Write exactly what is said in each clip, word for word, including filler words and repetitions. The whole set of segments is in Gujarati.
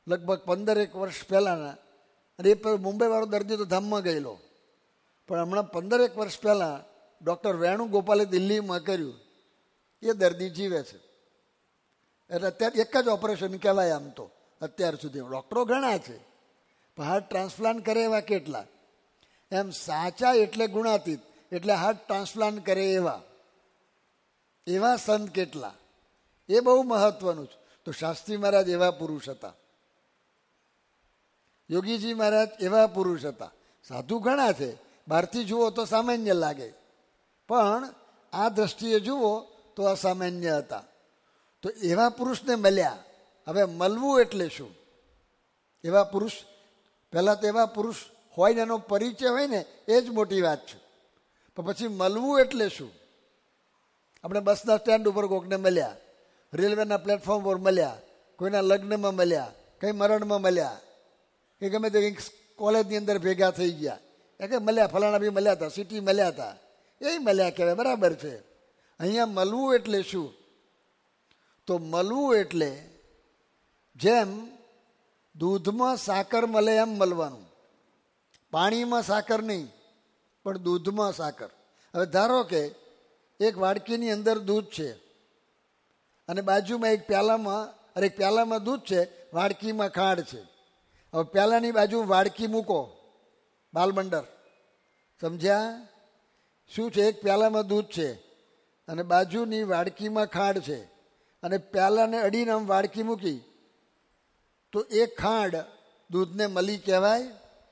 લગભગ પંદરેક વર્ષ પહેલાંના. અને એ મુંબઈવાળો દર્દી તો ધામમાં ગયેલો, પણ હમણાં પંદરેક વર્ષ પહેલાં ડૉક્ટર વેણુગોપાલે દિલ્હીમાં કર્યું. એ દર્દી જીવે છે. એટલે અત્યારે એક જ ઓપરેશન કહેવાય આમ તો અત્યાર સુધી. ડૉક્ટરો ઘણા છે, પણ હાર્ટ ટ્રાન્સપ્લાન્ટ કરે એવા કેટલા? એમ સાચા એટલે ગુણાતીત, એટલે હાર્ટ ટ્રાન્સપ્લાન્ટ કરે એવા એવા સંત કેટલા? એ બહુ મહત્વનું છે. તો શાસ્ત્રી મહારાજ એવા પુરુષ હતા, યોગીજી મહારાજ એવા પુરુષ હતા. સાધુ ઘણા છે, બહારથી જુઓ તો સામાન્ય લાગે, પણ આ દ્રષ્ટિએ જુઓ તો અસામાન્ય હતા. તો એવા પુરુષને મળ્યા. હવે મળવું એટલે શું? એવા પુરુષ, પહેલાં તો એવા પુરુષ હોય ને એનો પરિચય હોય ને એ જ મોટી વાત છે. પણ પછી મળવું એટલે શું? આપણે બસના સ્ટેન્ડ ઉપર કોઈકને મળ્યા, રેલવેના પ્લેટફોર્મ પર મળ્યા, કોઈના લગ્નમાં મળ્યા, કંઈ મરણમાં મળ્યા, કે ગમે તે કંઈક કોલેજની અંદર ભેગા થઈ ગયા, એ કે મળ્યા, ફલાણા બી મળ્યા હતા, સિટી મળ્યા હતા, એ મળ્યા કહેવાય. બરાબર છે. અહીંયા મળવું એટલે શું? તો મળવું એટલે જેમ દૂધમાં સાકર મળે એમ મળવાનું. પાણીમાં સાકર નહીં, પણ દૂધમાં સાકર. હવે ધારો કે એક વાડકીની અંદર દૂધ છે અને બાજુમાં એક પ્યાલામાં અરે એક પ્યાલામાં દૂધ છે, વાડકીમાં ખાંડ છે. હવે પ્યાલાની બાજુ વાડકી મૂકો, બાલબંડર, સમજ્યા? શું છે? એક પ્યાલામાં દૂધ છે અને બાજુની વાડકીમાં ખાંડ છે, અને પ્યાલાને અડીને આમ વાડકી મૂકી તો એ ખાંડ દૂધને મલી કહેવાય?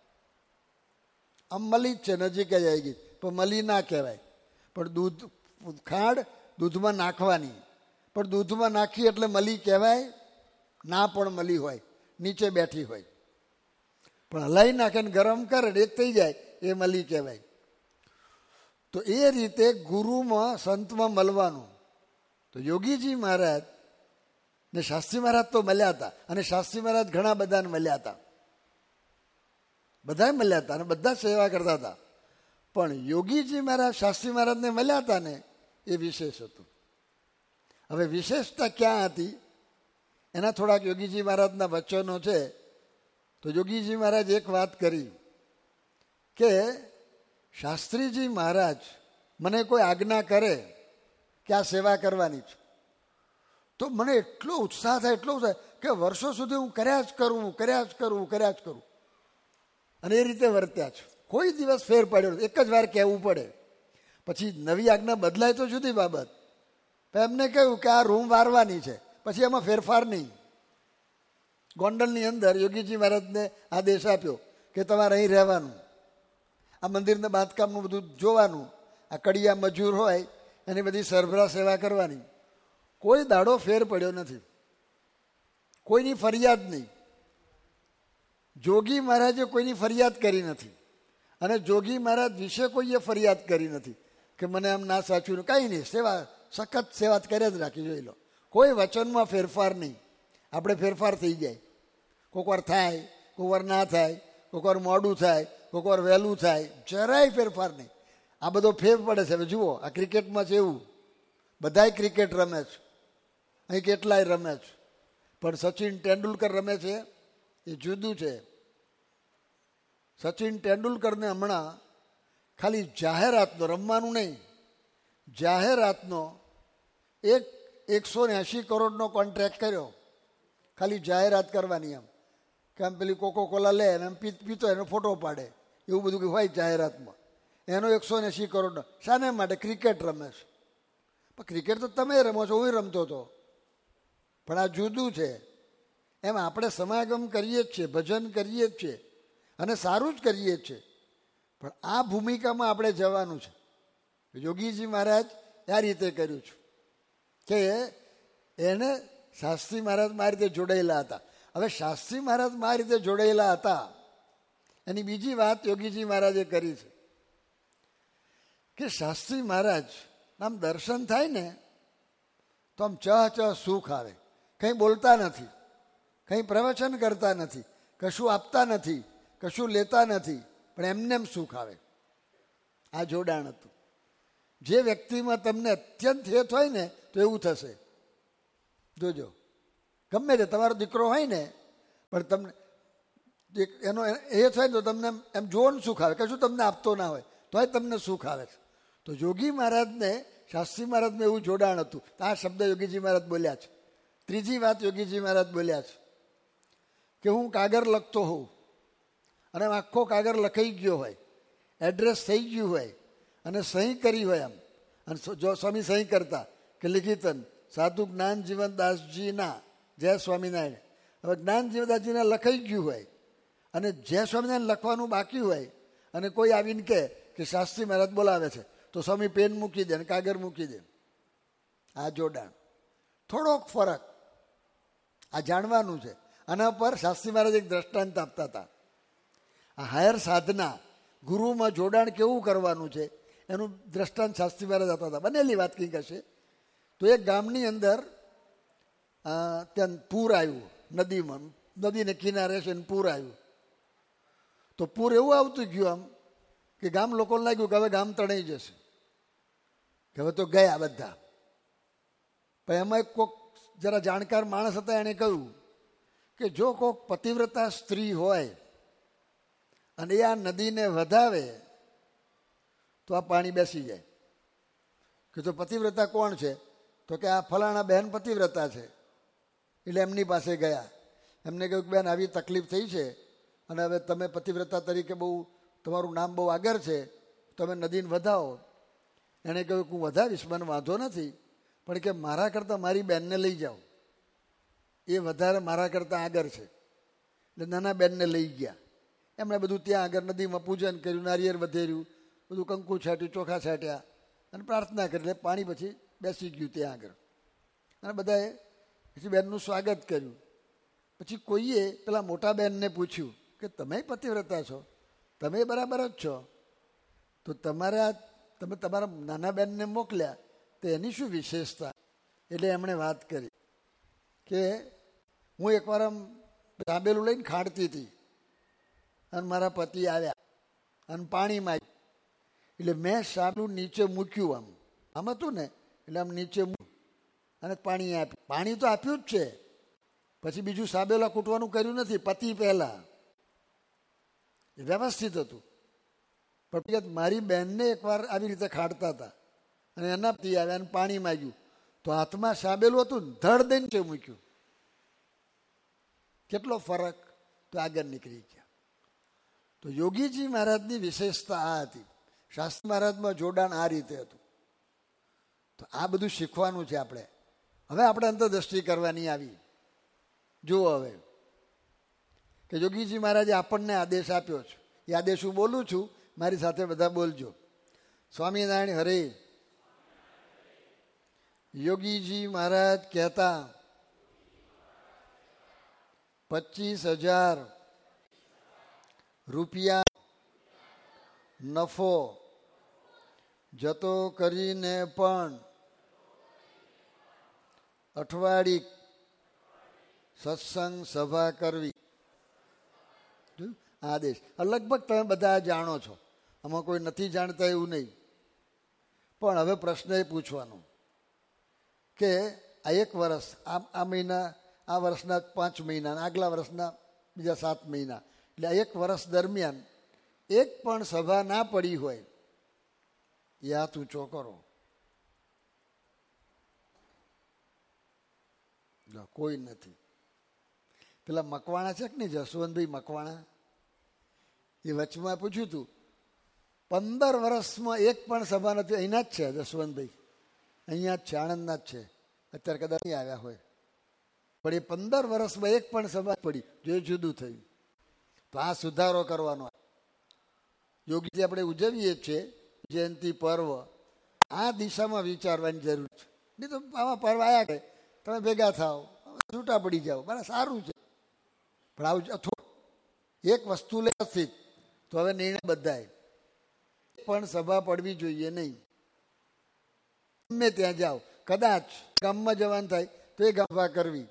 આમ મલી જ છે, નજીક જ આવી ગઈ, પણ મલી ના કહેવાય. પણ દૂધ ખાંડ દૂધમાં નાખવાની, પણ દૂધમાં નાખી એટલે મલી કહેવાય? ના, પણ મલી હોય, નીચે બેઠી હોય, પણ હલાવી નાખે ને ગરમ કરે એક થઈ જાય, એ મલી કહેવાય. તો એ રીતે ગુરુમાં સંતમાં મળવાનું. તો યોગીજી મહારાજ ને શાસ્ત્રી મહારાજ તો મળ્યા હતા, અને શાસ્ત્રી મહારાજ ઘણા બધાને મળ્યા હતા, બધા મળ્યા હતા અને બધા સેવા કરતા હતા. પણ યોગીજી મહારાજ શાસ્ત્રી મહારાજને મળ્યા હતા ને એ વિશેષ હતું. હવે વિશેષતા ક્યાં હતી એના થોડાક યોગીજી મહારાજના વચનો છે. તો યોગીજી મહારાજ એક વાત કરી કે શાસ્ત્રીજી મહારાજ મને કોઈ આજ્ઞા કરે કે આ સેવા કરવાની છે, તો મને એટલો ઉત્સાહ થાય, એટલો ઉત્સાહ કે વર્ષો સુધી હું કર્યા જ કરું, કર્યા જ કરું, કર્યા જ કરું. અને એ રીતે વર્ત્યા છે. કોઈ દિવસ ફેર પડ્યો નથી. એક જ વાર કહેવું પડે, પછી નવી આજ્ઞા બદલાય તો જુદી બાબત. એમને કહ્યું કે આ રૂમ વારવાની છે, પછી એમાં ફેરફાર નહીં. ગોંડલની અંદર યોગીજી મહારાજને આદેશ આપ્યો કે તમારે અહીં રહેવાનું, આ મંદિરના બાંધકામનું બધું જોવાનું, આ કડિયા મજૂર હોય એની બધી સરભરા સેવા કરવાની. કોઈ દાડો ફેર પડ્યો નથી, કોઈની ફરિયાદ નહીં. જોગી મહારાજે કોઈની ફરિયાદ કરી નથી, અને જોગી મહારાજ વિશે કોઈએ ફરિયાદ કરી નથી કે મને આમ ના સાચું. કાંઈ નહીં, સેવા સખત સેવા કરે જ રાખી, જોઈ લો. કોઈ વચનમાં ફેરફાર નહીં. આપણે ફેરફાર થઈ જાય, કોઈક વાર થાય, કોઈક વાર ના થાય, કોઈક વાર મોડું થાય, કોઈક વાર વહેલું થાય, જરાય ફેરફાર નહીં. આ બધો ફેર પડે છે. હવે જુઓ, આ ક્રિકેટમાં છે એવું, બધાય ક્રિકેટ રમે છે, અહીં કેટલાય રમે છે, પણ સચિન તેંડુલકર રમે છે એ જુદું છે. સચિન તેંડુલકરને હમણાં ખાલી જાહેરાતનો, રમવાનું નહીં, જાહેરાતનો એક એકસો ને એંશી કરોડનો કોન્ટ્રાક્ટ કર્યો, ખાલી જાહેરાત કરવાની. એમ કે આમ પેલી કોકો કોલા લે એમ પીતો એનો ફોટો પાડે, એવું બધું કંઈ હોય જાહેરાતમાં. એનો એકસો ને એંશી કરોડનો શાને માટે? ક્રિકેટ રમે છે. પણ ક્રિકેટ તો તમે રમો છો, હું રમતો હતો, પણ આ જુદું છે. એમ આપણે સમાગમ કરીએ જ છીએ, ભજન કરીએ જ છીએ, અને સારું જ કરીએ જ છીએ, પણ આ ભૂમિકામાં આપણે જવાનું છે. યોગીજી મહારાજ આ રીતે કર્યું છે કે એને શાસ્ત્રી મહારાજ આ રીતે જોડાયેલા હતા. હવે શાસ્ત્રી મહારાજ આ રીતે જોડાયેલા હતા એની બીજી વાત યોગીજી મહારાજે કરી છે કે શાસ્ત્રી મહારાજ આમ દર્શન થાય ને તો આમ ચહ ચહ સુખ આવે. કંઈ બોલતા નથી, કંઈ પ્રવચન કરતા નથી, કશું આપતા નથી, કશું લેતા નથી, પણ એમને એમ સુખ આવે. આ જોડાણ હતું. જે વ્યક્તિમાં તમને અત્યંત હેત હોય ને તો એવું થશે. જોજો, ગમે તે તમારો દીકરો હોય ને પણ તમને એનો એ થાય તો તમને એમ જોવાનું સુખ આવે, કશું તમને આપતો ના હોય તોય તમને સુખ આવે છે. તો યોગી મહારાજને શાસ્ત્રી મહારાજને એવું જોડાણ હતું. આ શબ્દ યોગીજી મહારાજ બોલ્યા છે. ત્રીજી વાત યોગીજી મહારાજ બોલ્યા છે કે હું કાગળ લખતો હોઉં અને આખો કાગળ લખાઈ ગયો હોય, એડ્રેસ થઈ ગયું હોય અને સહી કરી હોય એમ, અને જો સ્વામી સહી કરતા કે લિખિતન સાધુ જ્ઞાન જીવનદાસજીના જય સ્વામિનારાયણ, હવે જ્ઞાન જીવનદાસજીના લખાઈ ગયું હોય અને જય સ્વામિનારાયણ લખવાનું બાકી હોય અને કોઈ આવીને કહે કે શાસ્ત્રી મહારાજ બોલાવે છે, તો સ્વામી પેન મૂકી દે અને કાગળ મૂકી દે. આ જોડાણ, થોડોક ફરક આ જાણવાનું છે. આના પર શાસ્ત્રી મહારાજ એક દ્રષ્ટાંત આપતા હતા. આ હાયર સાધના ગુરુમાં જોડાણ કેવું કરવાનું છે એનું દ્રષ્ટાંત શાસ્ત્રી મહારાજ આપતા હતા. બનેલી વાત કંઈક હશે. તો એક ગામની અંદર ત્યાં પૂર આવ્યું, નદીમાં, નદીને કિનારે છે ને પૂર આવ્યું. તો પૂર એવું આવતું ગયું આમ કે ગામ લોકોને લાગ્યું કે હવે ગામ તણાઈ જશે, કે હવે તો ગયા બધા. પણ એમાં એક કોઈક જરા જાણકાર માણસ હતા, એણે કહ્યું કે જો કોઈક પતિવ્રતા સ્ત્રી હોય અને એ આ નદીને વધાવે તો આ પાણી બેસી જાય. કે તો પતિવ્રતા કોણ છે? તો કે આ ફલાણા બહેન પતિવ્રતા છે. એટલે એમની પાસે ગયા. એમને કહ્યું કે બેન આવી તકલીફ થઈ છે અને હવે તમે પતિવ્રતા તરીકે બહુ તમારું નામ બહુ આગળ છે, તમે નદીને વધાવો. એણે કહ્યું કે હું વધાવીશ, મને વાંધો નથી, પણ કે મારા કરતાં મારી બેનને લઈ જાઓ, એ વધારે મારા કરતાં આગળ છે. એટલે નાના બેનને લઈ ગયા. એમણે બધું ત્યાં આગળ નદીમાં પૂજન કર્યું, નારિયેળ વધેર્યું, બધું કંકુ છાંટ્યું, ચોખા છાંટ્યા અને પ્રાર્થના કરી. એટલે પાણી પછી બેસી ગયું ત્યાં આગળ અને બધાએ પછી બેનનું સ્વાગત કર્યું. પછી કોઈએ પેલા મોટા બેનને પૂછ્યું કે તમે પતિવ્રતા છો, તમે બરાબર જ છો, તો તમારે આ તમે તમારા નાના બેનને મોકલ્યા તો એની શું વિશેષતા? એટલે એમણે વાત કરી કે હું એકવાર આમ તાંબેલું લઈને ખાડતી હતી અને મારા પતિ આવ્યા અને પાણી માંગ્યું. એટલે મેં સાબલું નીચે મૂક્યું, આમ આમ હતું ને, એટલે આમ નીચે મૂક્યું અને પાણી આપ્યું. પાણી તો આપ્યું જ છે, પછી બીજું સાબેલા કૂટવાનું કર્યું નથી. પતિ પહેલાં વ્યવસ્થિત હતું. પણ મારી બહેનને એકવાર આવી રીતે ખાડતા હતા અને એના પતિ આવ્યા અને પાણી માંગ્યું તો હાથમાં સાબેલું હતું, ધડ દઈને છે મૂક્યું. કેટલો ફરક! તો આગળ નીકળી ગયા. તો યોગીજી મહારાજની વિશેષતા આ હતી. શાસ્ત્રી મહારાજમાં જોડાણ આ રીતે હતું. તો આ બધું શીખવાનું છે આપણે. હવે આપણે અંતરદ્રષ્ટિ કરવાની આવી. જુઓ હવે કે યોગીજી મહારાજે આપણને આદેશ આપ્યો છે. એ આદેશ હું બોલું છું, મારી સાથે બધા બોલજો. સ્વામિનારાયણ હરે. યોગીજી મહારાજ કહેતા પચીસ હજાર રૂપિયા નફો જતો કરીને પણ અઠવાડિક સત્સંગ સભા કરવી. આદેશ લગભગ તમે બધા જાણો છો, આમાં કોઈ નથી જાણતા એવું નહીં. પણ હવે પ્રશ્ન એ પૂછવાનો કે આ એક વર્ષ, આ આ મહિના, આ વર્ષના પાંચ મહિના, આગલા વર્ષના બીજા સાત મહિના, એટલે આ એક વર્ષ દરમિયાન એક પણ સભા ના પડી હોય એ હાથ ઊંચો કરો. કોઈ નથી. પેલા મકવાણા છે કે નહીં, જસવંતભાઈ મકવાણા, એ વચમાં પૂછ્યું હતું, પંદર વર્ષમાં એક પણ સભા નથી. અહીંના જ છે જસવંતભાઈ, અહીંયા જ છે, આણંદના જ છે. અત્યારે કદાચ નહીં આવ્યા હોય, પણ એ પંદર વર્ષમાં એક પણ સભા પડી, જો જુદું થયું. તો આ સુધારો કરવાનો. યોગીજી આપણે ઉજવીએ છીએ જયંતિ પર્વ, આ દિશામાં વિચારવાની જરૂર છે. નહીં તો આવા પર્વ આવ્યા કે તમે ભેગા થાવ, છૂટા પડી જાઓ, બરાબર, સારું છે. પણ આવું થોડું એક વસ્તુ લેવાથી તો હવે નિર્ણય બધાય પણ સભા પડવી જોઈએ નહીં. ગમે ત્યાં જાઓ, કદાચ ગામમાં જવાનું થાય તો એ સભા કરવી.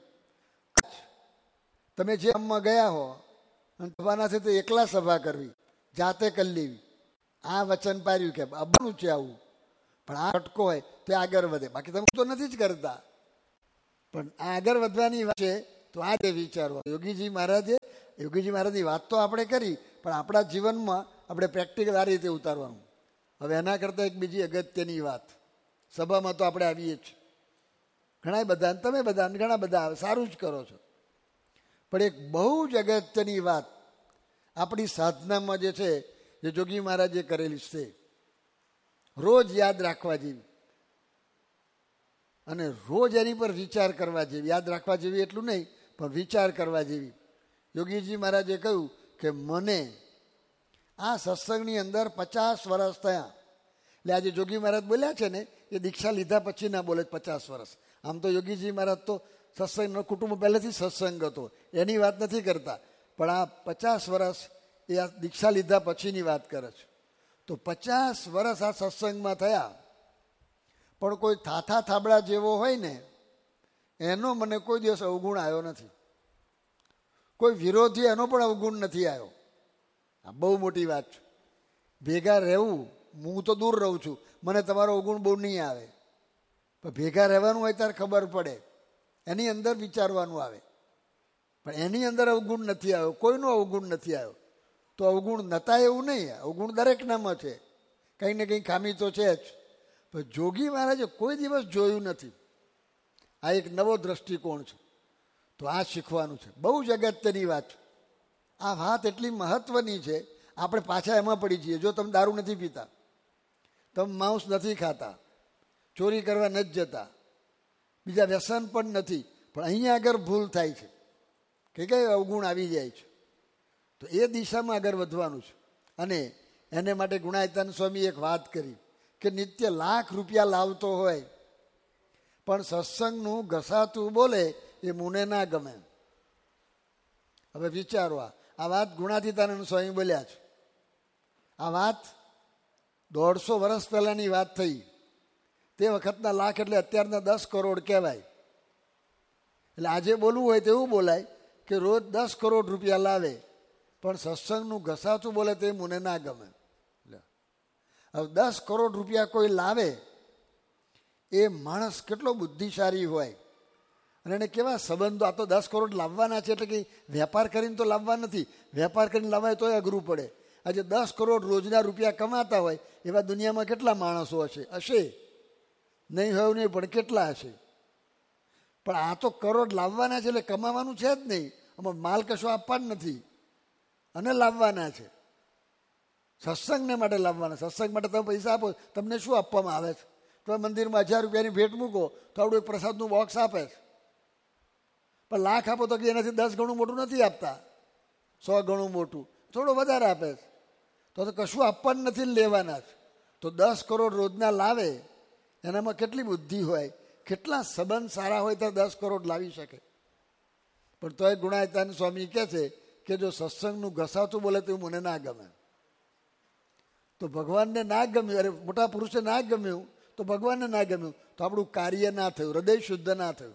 તમે જે ગામમાં ગયા હો અને સભાના છે તો એકલા સભા કરવી, જાતે કરી લેવી. આ વચન પાર્યું કે બનવું છે આવું. પણ આ અટકો હોય તો આગળ વધે. બાકી તમે તો નથી જ કરતા. પણ આ આગળ વધવાની વાત છે તો આ જે વિચારવા યોગીજી મહારાજે યોગીજી મહારાજની વાત તો આપણે કરી, પણ આપણા જીવનમાં આપણે પ્રેક્ટિકલ આ રીતે ઉતારવાનું. હવે એના કરતાં એક બીજી અગત્યની વાત, સભામાં તો આપણે આવીએ જ ઘણા બધા, તમે બધા ઘણા બધા સારું જ કરો છો, પણ એક બહુ જ અગત્યની વાત આપણી સાધનામાં જે છે, જે જોગી મહારાજે કરેલી છે, રોજ યાદ રાખવા જેવી અને રોજ એની પર વિચાર કરવા જેવી. યાદ રાખવા જેવી એટલું નહીં, પણ વિચાર કરવા જેવી. યોગીજી મહારાજે કહ્યું કે મને આ સત્સંગની અંદર પચાસ વર્ષ થયા. એટલે આજે જોગી મહારાજ બોલ્યા છે ને, એ દીક્ષા લીધા પછી ના બોલે પચાસ વર્ષ. આમ તો યોગીજી મહારાજ તો સત્સંગનો કુટુંબ પહેલેથી સત્સંગ હતો, એની વાત નથી કરતા, પણ આ પચાસ વર્ષ એ આ દીક્ષા લીધા પછીની વાત કરે છે. તો પચાસ વર્ષ આ સત્સંગમાં થયા, પણ કોઈ થાથા થાબડા જેવો હોય ને એનો મને કોઈ દિવસ અવગુણ આવ્યો નથી. કોઈ વિરોધી એનો પણ અવગુણ નથી આવ્યો. આ બહુ મોટી વાત છે. ભેગા રહેવું, હું તો દૂર રહું છું, મને તમારો અવગુણ બહુ નહીં આવે, પણ ભેગા રહેવાનું હોય ત્યારે ખબર પડે, એની અંદર વિચારવાનું આવે. પણ એની અંદર અવગુણ નથી આવ્યો, કોઈનો અવગુણ નથી આવ્યો. તો અવગુણ નતા એવું નહીં, અવગુણ દરેકનામાં છે, કંઈ ને કંઈ ખામી તો છે જ. પણ જોગી મહારાજે કોઈ દિવસ જોયું નથી. આ એક નવો દ્રષ્ટિકોણ છે. તો આ શીખવાનું છે. બહુ જ અગત્યની વાત છે. આ વાત એટલી મહત્વની છે, આપણે પાછા એમાં પડી જઈએ. જો તમે દારૂ નથી પીતા, તમે માંસ નથી ખાતા, ચોરી કરવા નથી જતા, બીજા વ્યસન પણ નથી, પણ અહીંયા આગળ ભૂલ થાય છે કે કઈ અવગુણ આવી જાય છે. તો એ દિશામાં આગળ વધવાનું છે. અને એને માટે ગુણાયતાન સ્વામી એક વાત કરી કે નિત્ય લાખ રૂપિયા લાવતો હોય પણ સત્સંગનું ઘસાતું બોલે એ મુને ના ગમે. હવે વિચારો, આ વાત ગુણાતીતાનંદ સ્વામી બોલ્યા છે. આ વાત દોઢસો વર્ષ પહેલાની વાત થઈ. તે વખતના લાખ એટલે અત્યારના દસ કરોડ કહેવાય. એટલે આજે બોલવું હોય તેવું બોલાય કે રોજ દસ કરોડ રૂપિયા લાવે પણ સત્સંગનું ઘસાતું બોલે તે મને ના ગમે. હવે દસ કરોડ રૂપિયા કોઈ લાવે એ માણસ કેટલો બુદ્ધિશાળી હોય, અને એને કેવા સંબંધો. આ તો દસ કરોડ લાવવાના છે, એટલે કે વેપાર કરીને તો લાવવા નથી. વેપાર કરીને લાવાય તોય અઘરું પડે. આજે દસ કરોડ રોજના રૂપિયા કમાતા હોય એવા દુનિયામાં કેટલા માણસો હશે? હશે નહીં હોય નહીં, પણ કેટલા હશે? પણ આ તો કરોડ લાવવાના છે એટલે કમાવાનું છે જ નહીં. આમાં માલ કશો આપવા જ નથી અને લાવવાના છે. સત્સંગને માટે લાવવાના. સત્સંગ માટે તમે પૈસા આપો, તમને શું આપવામાં આવે છે? તો મંદિરમાં હજાર રૂપિયાની ભેટ મૂકો તો આવડું એક પ્રસાદનું બોક્સ આપે છે. પણ લાખ આપો તો કે એનાથી દસ ગણું મોટું નથી આપતા, સો ગણું મોટું, થોડું વધારે આપે છે. તો તો કશું આપવાનું નથી, લેવાના છે. તો દસ કરોડ રોજના લાવે એનામાં કેટલી બુદ્ધિ હોય, કેટલા સંબંધ સારા હોય તો દસ કરોડ લાવી શકે. પણ તોય ગુણાયતાન સ્વામી કહે છે કે જો સત્સંગનું ઘસાતું બોલે તો મને ના ગમે. તો ભગવાનને ના ગમ્યું, અરે મોટા પુરુષે ના ગમ્યું તો ભગવાનને ના ગમ્યું, તો આપણું કાર્ય ના થયું, હૃદય શુદ્ધ ના થયું,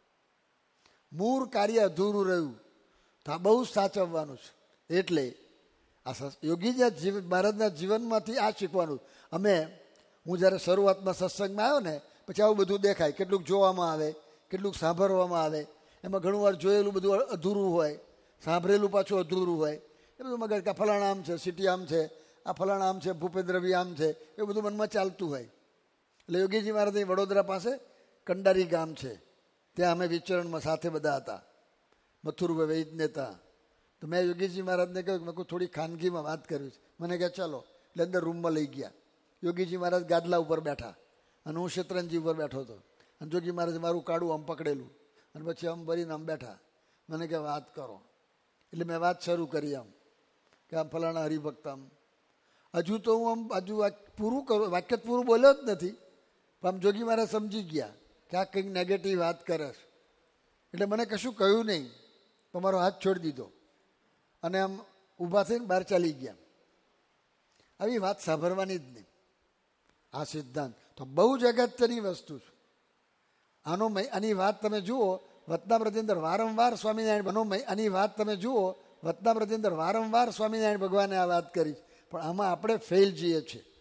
મૂળ કાર્ય અધૂરું રહ્યું. તો આ બહુ સાચવવાનું છે. એટલે આ યોગીજી જીવન મહારાજના જીવનમાંથી આ શીખવાનું. અમે હું જ્યારે શરૂઆતમાં સત્સંગમાં આવ્યો ને પછી આવું બધું દેખાય, કેટલુંક જોવામાં આવે, કેટલુંક સાંભળવામાં આવે. એમાં ઘણું વાર જોયેલું બધું અધૂરું હોય, સાંભળેલું પાછું અધૂરું હોય. એ બધું મગજ કે ફલાણા આમ છે, સિટી આમ છે, આ ફલાણા આમ છે, ભૂપેન્દ્રભાઈ આમ છે, એ બધું મનમાં ચાલતું હોય. એટલે યોગીજી મહારાજ વડોદરા પાસે કંડારી ગામ છે, ત્યાં અમે વિચરણમાં સાથે બધા હતા, મથુરભાઈ વૈદ્ય હતા. તો મેં યોગીજી મહારાજને કહ્યું કે મેં કોઈ થોડી ખાનગીમાં વાત કરવી છે. મને કહે ચાલો. એટલે અંદર રૂમમાં લઈ ગયા. યોગીજી મહારાજ ગાદલા ઉપર બેઠા અને હું શેતરંજી ઉપર બેઠો હતો. અને જોગી મહારાજ મારું કાઢું આમ પકડેલું અને પછી આમ ભરીને આમ બેઠા. મને કે વાત કરો. એટલે મેં વાત શરૂ કરી આમ કે આમ ફલાણા હરિભક્ત આમ. હજુ તો હું આમ હજુ પૂરું કરું, વાક્ય પૂરું બોલ્યો જ નથી, પણ આમ જોગી મહારાજ સમજી ગયા કે આ કંઈક નેગેટિવ વાત કરે છે. એટલે મને કશું કહ્યું નહીં, તો મારો હાથ છોડી દીધો અને આમ ઊભા થઈને બહાર ચાલી ગયા. આવી વાત સાંભળવાની જ નહીં. આ સિદ્ધાંત તો બહુ જ અગત્યની વસ્તુ છે. આનો આની વાત તમે જુઓ વતનામૃતની અંદર વારંવાર સ્વામિનારાયણ બનો આની વાત તમે જુઓ વતનામૃતની અંદર વારંવાર સ્વામિનારાયણ ભગવાને આ વાત કરી, પણ આમાં આપણે ફેલ જઈએ છીએ.